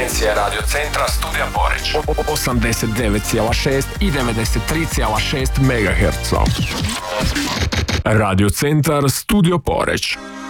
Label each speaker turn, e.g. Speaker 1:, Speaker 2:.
Speaker 1: frekvencije Radio Centra Studija Poreć.
Speaker 2: 89,6 i 93,6 MHz. Radio Centar Studio Poreć.